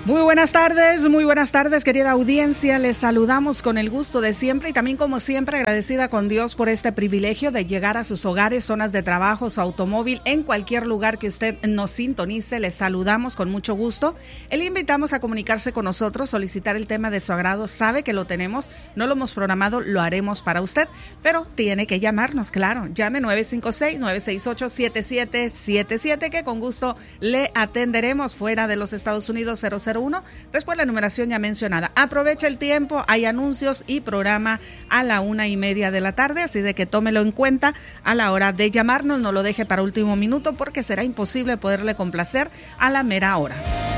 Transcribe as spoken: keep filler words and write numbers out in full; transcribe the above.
Muy buenas tardes, muy buenas tardes, querida audiencia. Les saludamos con el gusto de siempre y también, como siempre, agradecida con Dios por este privilegio de llegar a sus hogares, zonas de trabajo, su automóvil, en cualquier lugar que usted nos sintonice. Les saludamos con mucho gusto. Le invitamos a comunicarse con nosotros, solicitar el tema de su agrado. Sabe que lo tenemos, no lo hemos programado, lo haremos para usted, pero tiene que llamarnos, claro. Llame nueve cinco seis, nueve seis ocho, siete siete siete siete, que con gusto le atenderemos. Fuera de los Estados Unidos, cero cero uno, después la numeración ya mencionada. Aprovecha el tiempo, hay anuncios y programa a la una y media de la tarde, así de que tómelo en cuenta a la hora de llamarnos, no lo deje para último minuto porque será imposible poderle complacer a la mera hora.